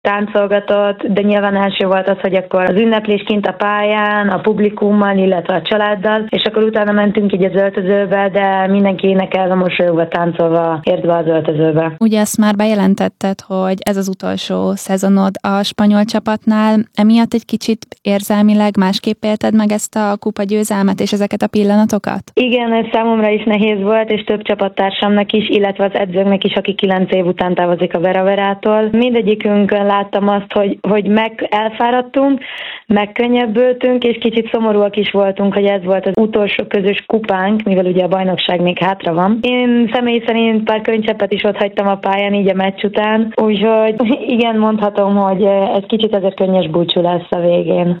táncolgatott, de nyilván első volt az, hogy akkor az ünneplés kint a pályán, a publikummal, illetve a családdal, és akkor utána mentünk így az öltözőbe, de mindenki énekelve, mosolyogva, táncolva, értve az öltözőbe. Ugye ezt már bejelentetted, hogy ez az utolsó szezonod a spanyol csapatnál, emiatt egy kicsit érzelmileg másképp élted meg ezt a kupagyőzelmet és ezeket a pillanatokat? Igen, ez számomra is nehéz volt, és több csapattársamnak is, illetve az edzőknek is, aki 9 év után távozik a Vera Verától. Mindegyikünkön láttam azt, hogy elfáradtunk, megkönnyebbültünk, és kicsit szomorúak is voltunk, hogy ez volt az utolsó közös kupánk, mivel ugye a bajnokság még hátra van. Én személy szerint pár könycseppet is ott hagytam a pályán így a meccs után, úgyhogy igen, mondhatom, hogy ez kicsit azért könnyes búcsú lesz a végén.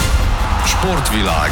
Sportvilág.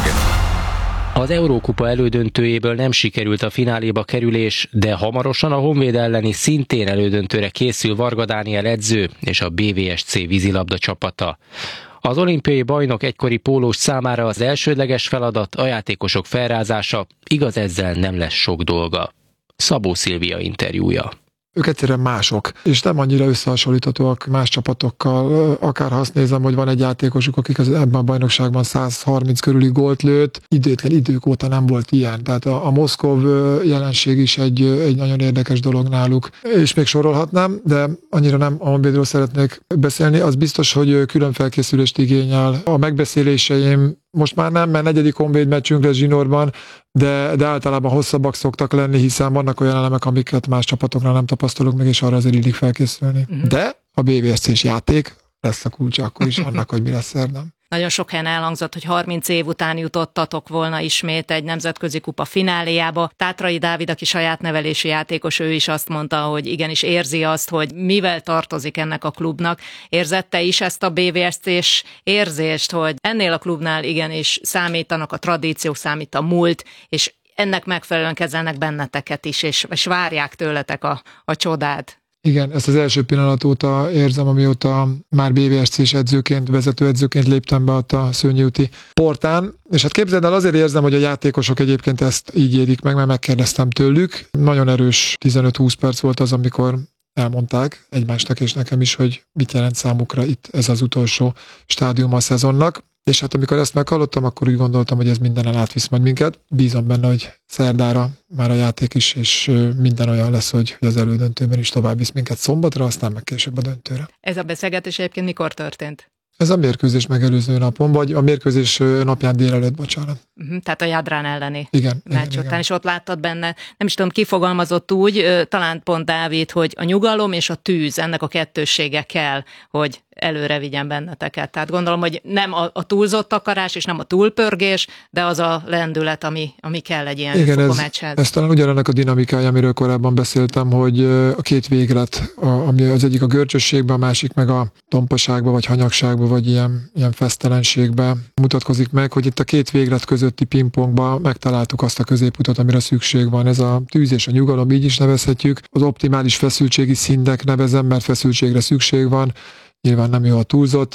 Az Eurókupa elődöntőjéből nem sikerült a fináléba kerülés, de hamarosan a Honvéd elleni szintén elődöntőre készül Varga Dániel edző és a BVSC vízilabda csapata. Az olimpiai bajnok egykori pólós számára az elsődleges feladat a játékosok felrázása, igaz, ezzel nem lesz sok dolga. Szabó Szilvia interjúja. Ők egyszerűen mások, és nem annyira összehasonlíthatóak más csapatokkal. Akár azt nézem, hogy van egy játékosuk, akik ebben a bajnokságban 130 körüli gólt lőtt, idétlen idők óta nem volt ilyen. Tehát a Moszkov jelenség is egy nagyon érdekes dolog náluk. És még sorolhatnám, de annyira nem a Honvédról szeretnék beszélni. Az biztos, hogy külön felkészülést igényel. A megbeszéléseim most már nem, mert 4. Honvéd meccsünk lesz zsinórban, de általában hosszabbak szoktak lenni, hiszen vannak olyan elemek, amiket más csapatoknál nem tapasztalunk meg, és arra azért illik felkészülni. De a BVSC-s játék lesz a kulcsa akkor is annak, hogy mi lesz szerdán. Nagyon sok helyen elhangzott, hogy 30 év után jutottatok volna ismét egy nemzetközi kupa fináléjába. Tátrai Dávid, aki saját nevelésű játékos, ő is azt mondta, hogy igenis érzi azt, hogy mivel tartozik ennek a klubnak. Érzette is ezt a BVSC-s érzést, hogy ennél a klubnál igenis számítanak a tradíciók, számít a múlt, és ennek megfelelően kezelnek benneteket is, és várják tőletek a csodát. Igen, ezt az első pillanat óta érzem, amióta már BVSC-s edzőként, vezetőedzőként léptem be ott a Szőnyi úti portán, és hát képzeld el, azért érzem, hogy a játékosok egyébként ezt így érik meg, mert megkérdeztem tőlük. Nagyon erős 15-20 perc volt az, amikor elmondták egymásnak és nekem is, hogy mit jelent számukra itt ez az utolsó stádium a szezonnak. És hát amikor ezt meghallottam, akkor úgy gondoltam, hogy ez mindenen átvisz majd minket. Bízom benne, hogy szerdára már a játék is, és minden olyan lesz, hogy az elődöntőben is tovább visz minket szombatra, aztán meg később a döntőre. Ez a beszélgetés egyébként mikor történt? Ez a mérkőzés megelőző napon, vagy a mérkőzés napján délelőtt, bocsánat. Tehát a Jadrán elleni meccs után, és ott láttad benne, nem is tudom, ki fogalmazott úgy, talán pont Dávid, hogy a nyugalom és a tűz, ennek a kettőssége kell, hogy előre vigyen benneteket. Tehát gondolom, hogy nem a túlzott akarás, és nem a túlpörgés, de az a lendület, ami kell egy ilyen meccshez. Ez talán ugyanannak a dinamikája, amiről korábban beszéltem, hogy a két véglet, ami az egyik a görcsösségben, a másik meg a tompaságban, vagy hanyagságban, vagy ilyen fesztelenségben mutatkozik meg, hogy itt a két véglet közötti pingpongban megtaláltuk azt a középutat, amire szükség van. Ez a tűz és a nyugalom, így is nevezhetjük. Az optimális feszültségi szintnek nevezem, mert feszültségre szükség van. Nyilván nem jó a túlzott.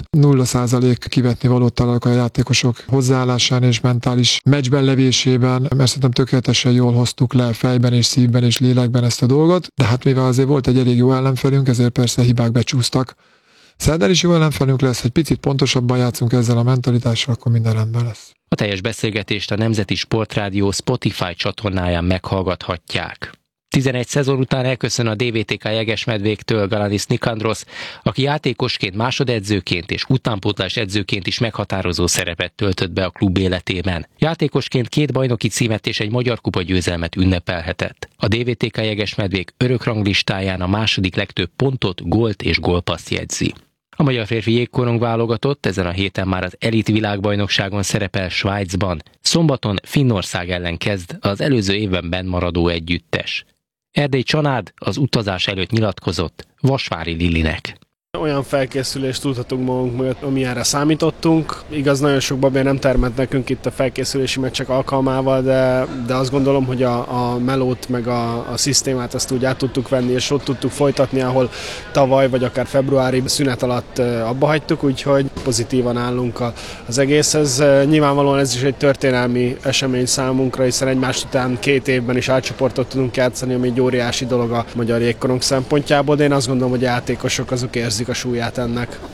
0% kivetni valót találok a játékosok hozzáállásán és mentális meccsben levésében, mert szerintem tökéletesen jól hoztuk le fejben és szívben és lélekben ezt a dolgot, de hát mivel azért volt egy elég jó ellenfelünk, ezért persze hibák becsúsztak. Szerdán is jó ellenfelünk lesz, egy picit pontosabban játszunk ezzel a mentalitással, akkor minden rendben lesz. A teljes beszélgetést a Nemzeti Sportrádió Spotify csatornáján meghallgathatják. 11 szezon után elköszön a DVTK Jegesmedvéktől Galanis Nikandrosz, aki játékosként, másodedzőként és utánpótlás edzőként is meghatározó szerepet töltött be a klub életében. Játékosként 2 bajnoki címet és egy magyar kupa győzelmet ünnepelhetett. A DVTK Jegesmedvék örökranglistáján a második legtöbb pontot, gólt és gólpasszt jegyzi. A magyar férfi jégkorong válogatott ezen a héten már az elit világbajnokságon szerepel Svájcban. Szombaton Finnország ellen kezd az előző évben bennmaradó együttes. Erdély Csanád az utazás előtt nyilatkozott Vasvári Lilinek. Olyan felkészülést tudhatunk magunk mögött, amilyenre számítottunk. Igaz, nagyon sok babér nem termett nekünk itt a felkészülési meccsek alkalmával, de azt gondolom, hogy a melót meg a szisztémát azt úgy át tudtuk venni, és ott tudtuk folytatni, ahol tavaly vagy akár februári szünet alatt abba hagytuk, úgyhogy pozitívan állunk az egészhez. Nyilvánvalóan ez is egy történelmi esemény számunkra, hiszen egymás után 2 évben is átcsoportot tudunk játszani, ami egy óriási dolog a magyar jégkorong szempontjából, de én azt gondolom, hogy a játékosok azok érzik, érzik a súlyát ennek.